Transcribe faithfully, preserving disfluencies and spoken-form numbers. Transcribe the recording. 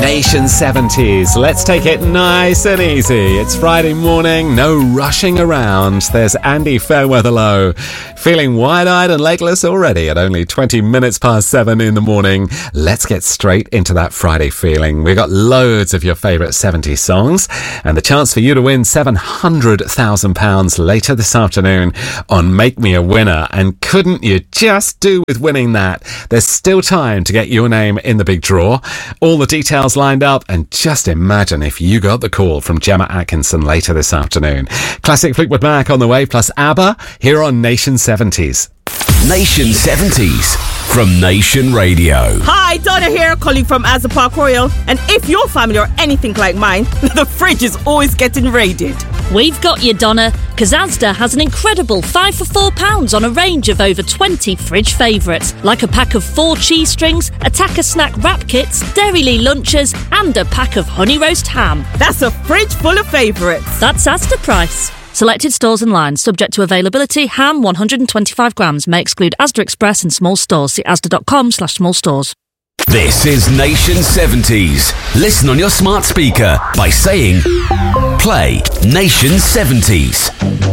Nation seventies. Let's take it nice and easy. It's Friday morning, no rushing around. There's Andy Fairweather-Low, feeling wide-eyed and legless already at only twenty minutes past seven in the morning. Let's get straight into that Friday feeling. We've got loads of your favourite seventies songs and the chance for you to win seven hundred thousand pounds later this afternoon on Make Me a Winner. And couldn't you just do with winning that? There's still time to get your name in the big draw. All the details lined up, and just imagine if you got the call from Gemma Atkinson later this afternoon. Classic Fleetwood Mac on the way, plus ABBA here on Nation seventies. Nation seventies from Nation Radio. Hi, Donna here, calling from Asda Park Royal. And if your family are anything like mine, the fridge is always getting raided. We've got you, Donna, because Asda has an incredible five for four pounds on a range of over twenty fridge favourites, like a pack of four cheese strings, Attacker snack wrap kits, Dairylee lunches, and a pack of honey roast ham. That's a fridge full of favourites. That's Asda price. Selected stores and lines, subject to availability. Ham one hundred twenty-five grams, may exclude Asda Express and small stores. See asda.com slash small stores. This is Nation seventies. Listen on your smart speaker by saying, play Nation seventies.